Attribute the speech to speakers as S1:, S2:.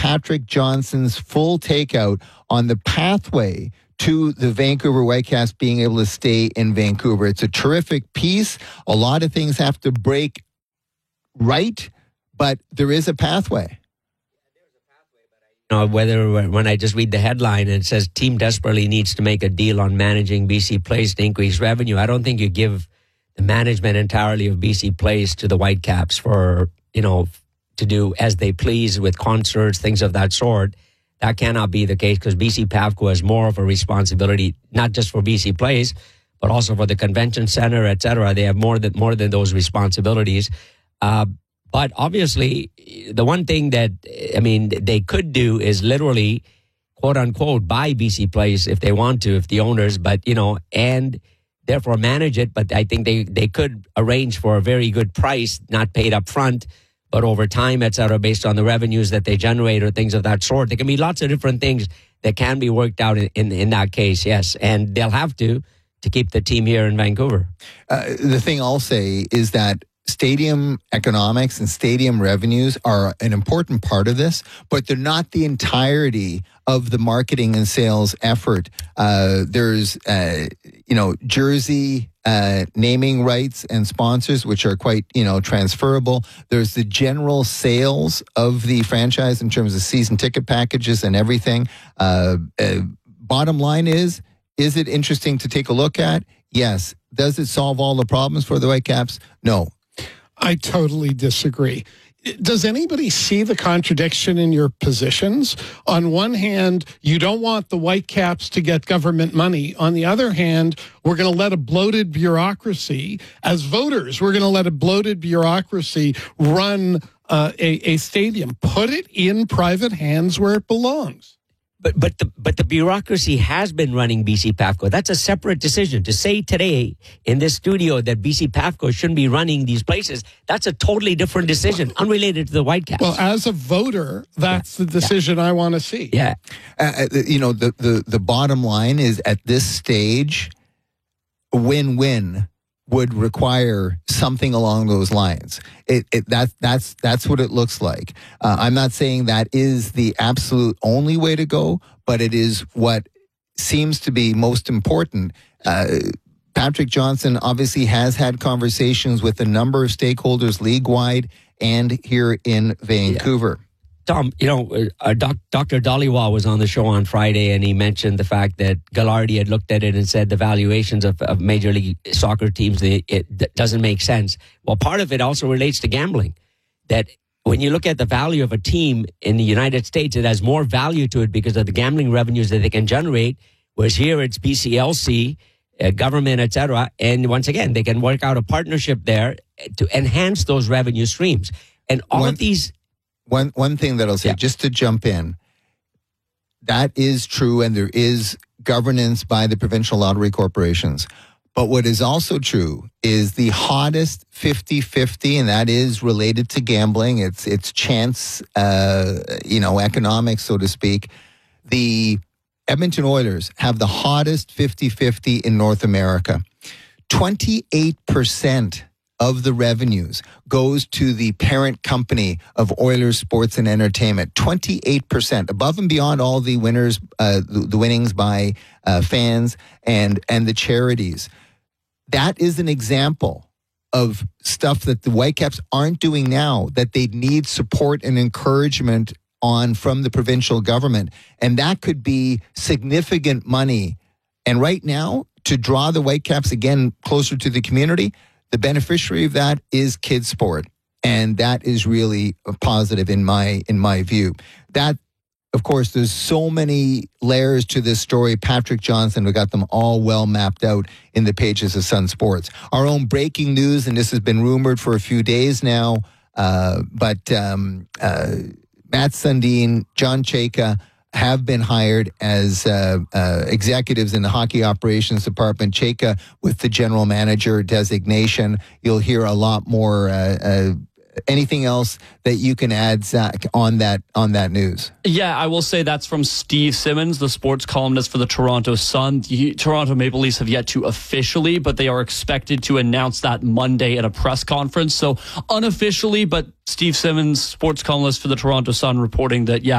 S1: Patrick Johnson's full takeout on the pathway to the Vancouver Whitecaps being able to stay in Vancouver. It's a terrific piece. A lot of things have to break right, but there is a pathway.
S2: When I just read the headline and it says team desperately needs to make a deal on managing BC Place to increase revenue, I don't think you give the management entirely of BC Place to the Whitecaps for, to do as they please with concerts, things of that sort. That cannot be the case because BC Pavco has more of a responsibility, not just for BC Place, but also for the convention center, et cetera. They have more than those responsibilities. But obviously, the one thing that, they could do is literally, quote unquote, buy BC Place if they want to, if the owners, but, and therefore manage it. But I think they could arrange for a very good price, not paid up front, but over time, et cetera, based on the revenues that they generate or things of that sort. There can be lots of different things that can be worked out in that case, yes. And they'll have to keep the team here in Vancouver.
S1: The thing I'll say is that stadium economics and stadium revenues are an important part of this, but they're not the entirety of the marketing and sales effort. There's, jersey naming rights and sponsors, which are quite, transferable. There's the general sales of the franchise in terms of season ticket packages and everything. Bottom line is it interesting to take a look at? Yes. Does it solve all the problems for the Whitecaps? No.
S3: I totally disagree. Does anybody see the contradiction in your positions? On one hand, you don't want the Whitecaps to get government money. On the other hand, we're going to let a bloated bureaucracy, as voters, we're going to let a bloated bureaucracy run a stadium. Put it in private hands where it belongs.
S2: But the bureaucracy has been running BC Pavco. That's a separate decision. To say today in this studio that BC Pavco shouldn't be running these places, that's a totally different decision, unrelated to the Whitecaps.
S3: Well, as a voter, that's the decision I want to see.
S2: Yeah.
S1: The bottom line is at this stage, a win-win would require something along those lines. That's what it looks like. I'm not saying that is the absolute only way to go, but it is what seems to be most important. Patrick Johnson obviously has had conversations with a number of stakeholders league-wide and here in Vancouver.
S2: Yeah. Tom, Dr. Dhaliwal was on the show on Friday, and he mentioned the fact that Ghilardi had looked at it and said the valuations of Major League Soccer teams, it doesn't make sense. Well, part of it also relates to gambling, that when you look at the value of a team in the United States, it has more value to it because of the gambling revenues that they can generate, whereas here it's BCLC, government, et cetera. And once again, they can work out a partnership there to enhance those revenue streams. And all of these...
S1: One thing that I'll say, just to jump in, that is true, and there is governance by the provincial lottery corporations. But what is also true is the hottest 50-50, and that is related to gambling. It's chance, economics, so to speak. The Edmonton Oilers have the hottest 50-50 in North America. 28% of the revenues goes to the parent company of Oilers Sports and Entertainment. 28%, above and beyond all the winners, the winnings by fans and the charities. That is an example of stuff that the Whitecaps aren't doing now, that they need support and encouragement on from the provincial government. And that could be significant money. And right now, to draw the Whitecaps again closer to the community, the beneficiary of that is kids sport, and that is really a positive in my view. That, of course, there's so many layers to this story. Patrick Johnson, we got them all well mapped out in the pages of Sun Sports. Our own breaking news, and this has been rumored for a few days now, but Matt Sundin, John Chayka have been hired as executives in the hockey operations department. Chayka with the general manager designation. You'll hear a lot more. Anything else that you can add, Zach, on that news?
S4: Yeah, I will say that's from Steve Simmons, the sports columnist for the Toronto Sun. Toronto Maple Leafs have yet to officially, but they are expected to announce that Monday at a press conference. So unofficially, but Steve Simmons, sports columnist for the Toronto Sun, reporting that,